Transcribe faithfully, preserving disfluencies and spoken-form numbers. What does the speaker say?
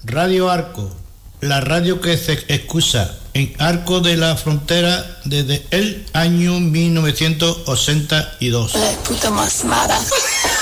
Radio Arco, la radio que se escucha en Arco de la Frontera desde el año mil novecientos ochenta y dos. La puta más mala.